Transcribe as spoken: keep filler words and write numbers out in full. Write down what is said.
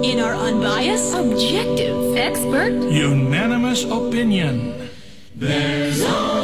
In our unbiased, objective, expert, unanimous opinion, there's always